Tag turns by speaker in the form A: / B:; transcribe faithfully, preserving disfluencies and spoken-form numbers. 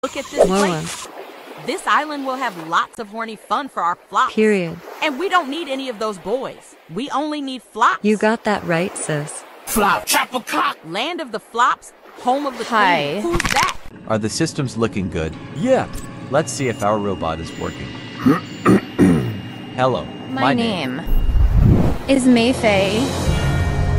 A: Look at this
B: Moa.
A: place. This island will have lots of horny fun for our flops.
B: Period.
A: And we don't need any of those boys. We only need flops.
B: You got that right, sis.
C: Flop, chopper cock.
A: Land of the flops, home of the
D: Hi.
A: queen. Who's that?
E: Are the systems looking good? Yeah. Let's see if our robot is working. Hello.
D: My, name is Mayfei.